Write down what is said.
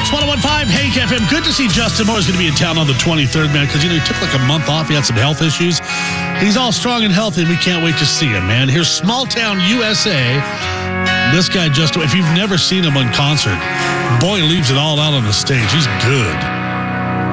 It's 101.5 Hank FM. Good to see Justin Moore is going to be in town on the 23rd, man, because, he took like a month off. He had some health issues. He's all strong and healthy, and we can't wait to see him, man. Here's Small Town USA. This guy, Justin, if you've never seen him on concert, boy, leaves it all out on the stage. He's good.